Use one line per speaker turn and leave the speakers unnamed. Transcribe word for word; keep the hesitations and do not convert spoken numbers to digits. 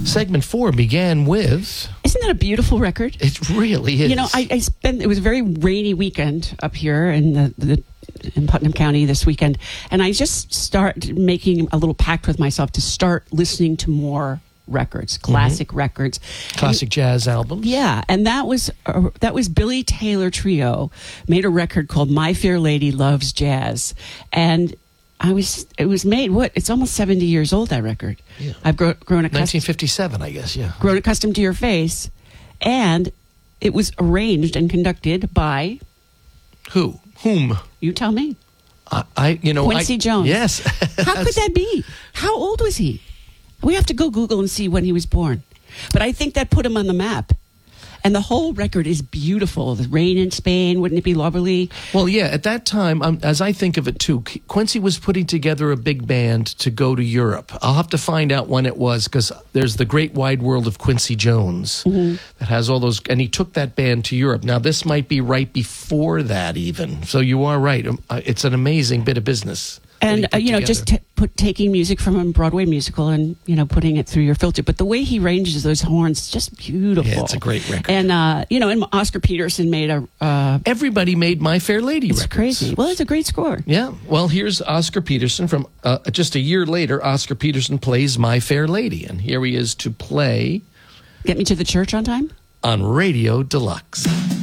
Segment four began with...
Isn't that a beautiful record?
It really is.
You know, I, I spent, it was a very rainy weekend up here in the, the in Putnam County this weekend, and I just started making a little pact with myself to start listening to more records, classic mm-hmm. records,
classic and, jazz albums.
Yeah, and that was uh, that was Billy Taylor Trio made a record called My Fair Lady Loves Jazz, and I was it was made what it's almost seventy years old, that record.
Yeah.
I've grown, grown accustomed
nineteen fifty-seven, I guess. Yeah,
grown accustomed to your face, and it was arranged and conducted by
who? Whom?
You tell me.
I, I you know,
Quincy
I,
Jones.
Yes.
How could that be? How old was he? We have to go Google and see when he was born. But I think that put him on the map. And the whole record is beautiful. The rain in Spain, wouldn't it be lovely?
Well, yeah, at that time, um, as I think of it too, Quincy was putting together a big band to go to Europe. I'll have to find out when it was, because there's the Great Wide World of Quincy Jones mm-hmm. that has all those, and he took that band to Europe. Now, this might be right before that even. So you are right. Um, uh, it's an amazing bit of business.
And, uh, you know, together. just t- put, taking music from a Broadway musical and, you know, putting it through your filter. But the way he ranges those horns, just beautiful.
Yeah, it's a great record.
And, uh, you know, and Oscar Peterson made a... Uh,
Everybody made My Fair Lady
it's
records.
crazy. Well, it's a great score.
Yeah. Well, here's Oscar Peterson from uh, just a year later. Oscar Peterson plays My Fair Lady. And here he is to play...
Get Me to the Church on Time?
On Radio Deluxe.